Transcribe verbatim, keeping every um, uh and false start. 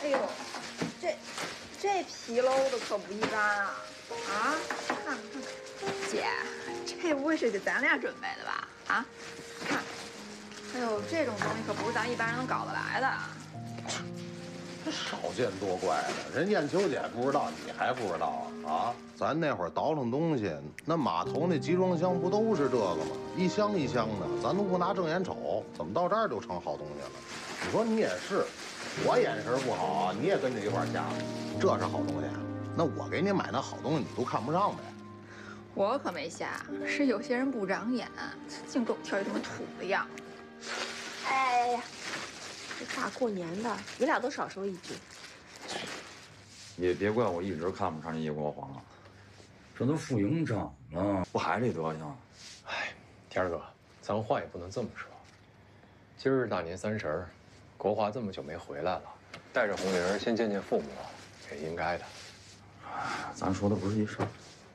哎呦，这这皮褛的可不一般啊！啊，看看看，姐，这不会是给咱俩准备的吧？啊，看，哎呦，这种东西可不是咱一般人能搞得来的。 这少见多怪的，人燕秋姐不知道，你还不知道啊？啊，咱那会儿倒腾东西，那码头那集装箱不都是这个吗？一箱一箱的，咱都不拿正眼瞅，怎么到这儿就成好东西了？你说你也是，我眼神不好，你也跟着一块儿瞎，这是好东西啊？那我给你买那好东西，你都看不上呗？ 我可没瞎，是有些人不长眼，净给我挑一这么土的样。 哎呀，这大过年的，你俩都少说一句。 也别怪我一直看不上这叶国华，这都副营长了，不还这德行？ 哎，天儿哥，咱话也不能这么说。今儿大年三十儿，国华这么久没回来了，带着红玲先见见父母，也应该的。 咱说的不是一事儿。